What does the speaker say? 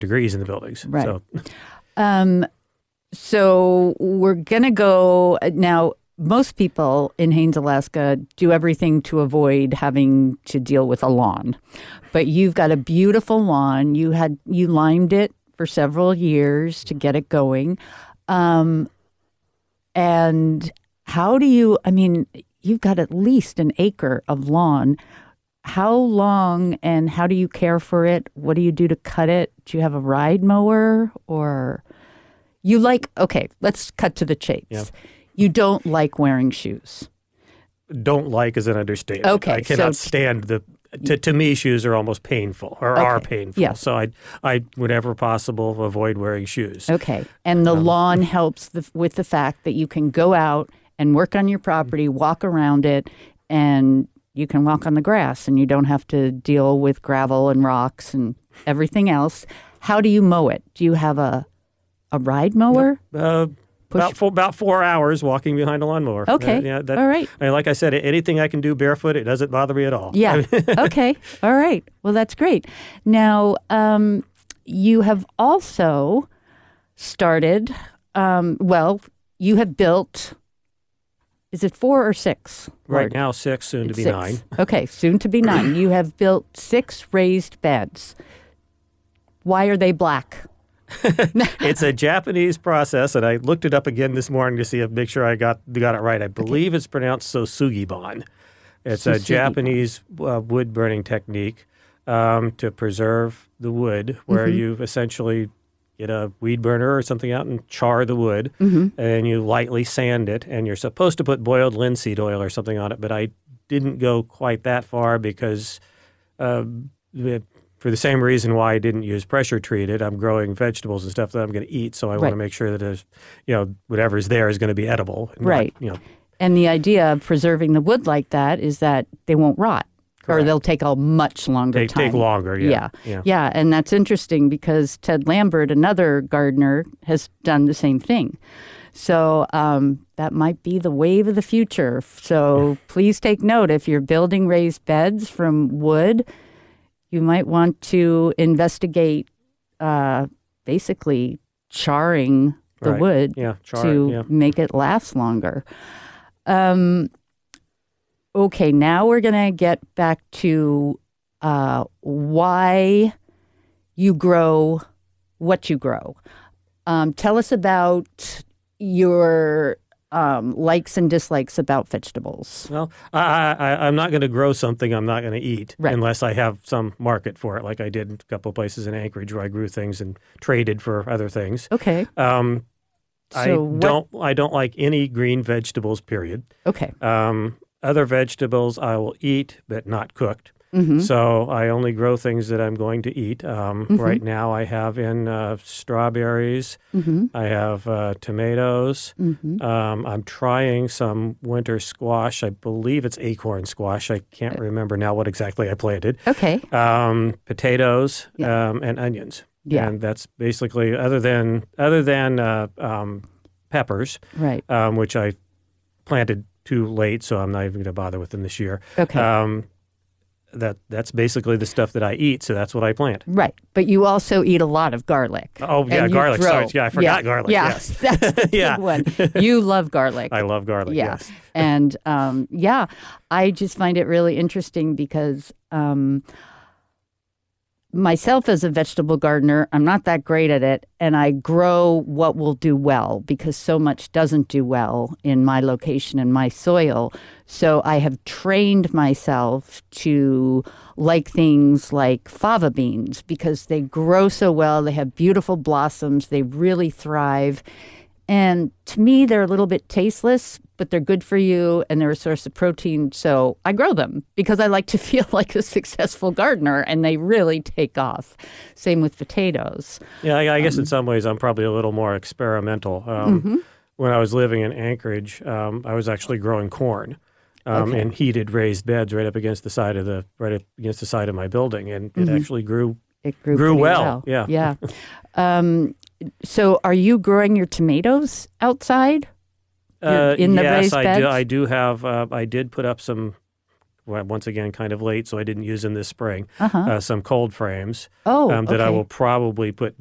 degrees in the buildings. Right. So, So we're going to go now. Most people in Haines, Alaska do everything to avoid having to deal with a lawn. But you've got a beautiful lawn. You limed it for several years to get it going. And how do you, you've got at least an acre of lawn. How long and how do you care for it? What do you do to cut it? Do you have a ride mower or okay, let's cut to the chase. Yeah. You don't like wearing shoes. Don't like is an understatement. Okay, I cannot stand to me, shoes are almost painful or are painful. Yeah. So I, whenever possible, avoid wearing shoes. Okay. And the lawn helps with the fact that you can go out and work on your property, walk around it, and you can walk on the grass and you don't have to deal with gravel and rocks and everything else. How do you mow it? Do you have a ride mower? About 4 hours walking behind a lawnmower. Okay. All right. Like I said, anything I can do barefoot, it doesn't bother me at all. Yeah. Okay. All right. Well, that's great. Now, you have also started, you have built, is it 4 or 6? Right now, 6, soon to be 6. 9. Okay. Soon to be 9. You have built 6 raised beds. Why are they black? It's a Japanese process, and I looked it up again this morning to make sure I got it right. I believe it's pronounced Sosugiban. It's a Japanese wood burning technique to preserve the wood, where you essentially get a weed burner or something out and char the wood, and you lightly sand it, and you're supposed to put boiled linseed oil or something on it, but I didn't go quite that far because for the same reason why I didn't use pressure treated, I'm growing vegetables and stuff that I'm going to eat, so I want to make sure that there's, whatever's there is going to be edible. Right. And the idea of preserving the wood like that is that they won't rot. Correct. Or they'll take a much longer time. They take longer, yeah. And that's interesting because Ted Lambert, another gardener, has done the same thing. So that might be the wave of the future. So please take note, if you're building raised beds from wood, you might want to investigate basically charring the wood to make it last longer. Okay, now we're going to get back to why you grow what you grow. Tell us about your likes and dislikes about vegetables. Well, I'm not going to grow something I'm not going to eat unless I have some market for it, like I did in a couple of places in Anchorage where I grew things and traded for other things. Okay. I don't like any green vegetables, period. Okay. Other vegetables I will eat, but not cooked. So I only grow things that I'm going to eat. Right now I have in strawberries. I have tomatoes. I'm trying some winter squash. I believe it's acorn squash. I can't remember now what exactly I planted. Okay. Potatoes and onions. Yeah. And that's basically other than peppers, which I planted too late, so I'm not even going to bother with them this year. Okay. That's basically the stuff that I eat, so that's what I plant. Right. But you also eat a lot of garlic. Oh, yeah, garlic. Sorry. Yeah, I forgot garlic. Yeah, yes. That's the big one. You love garlic. I love garlic, yes. And, I just find it really interesting because myself as a vegetable gardener, I'm not that great at it, and I grow what will do well because so much doesn't do well in my location and my soil. So I have trained myself to like things like fava beans because they grow so well, they have beautiful blossoms, they really thrive. And to me, they're a little bit tasteless, but they're good for you and they're a source of protein. So I grow them because I like to feel like a successful gardener, and they really take off. Same with potatoes. Yeah, I guess in some ways I'm probably a little more experimental. When I was living in Anchorage, I was actually growing corn in heated raised beds right up against the side of my building, and it actually grew. It grew well. Yeah. So are you growing your tomatoes outside? In the raised beds? I do have. I did put up some once again kind of late, so I didn't use them this spring. Uh-huh. Some cold frames Oh, that I okay. will probably put